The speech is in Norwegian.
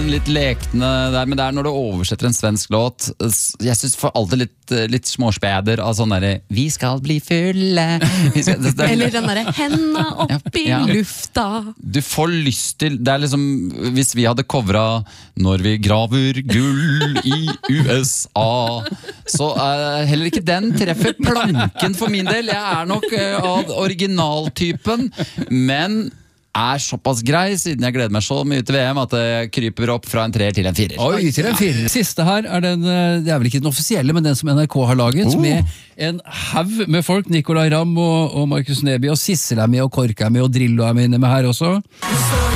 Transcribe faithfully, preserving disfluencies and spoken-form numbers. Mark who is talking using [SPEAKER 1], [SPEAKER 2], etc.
[SPEAKER 1] litt lekne der, men det er når du oversetter en svensk låt, jeg synes for alltid litt, litt småspeder av sånn der, vi skal bli fulle. Vi skal, det, det,
[SPEAKER 2] Eller den der, henda opp i ja, ja. lufta.
[SPEAKER 1] Du får lyst til, det er liksom, hvis vi hadde covret når vi graver gull i U S A, så er heller ikke den treffer planken for min del. Jeg er nok av originaltypen, men er såpass grei, siden jeg gleder meg så mye til V M at det kryper opp fra en treer til en firer.
[SPEAKER 3] Oi, til en firer. Siste her er den, det er vel ikke den offisielle, men den som N R K har laget, oh. med en haug med folk. Nicolai Ramm og, og Markus Neby, og Sissel er med, og Kork er med, og Drillo er med inne med her også.